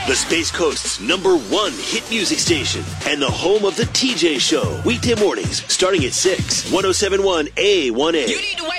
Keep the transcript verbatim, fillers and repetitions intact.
the Space Coast's number one hit music station, and the home of the T J Show. Weekday mornings starting at six. one oh seven point one A one A. You need to wake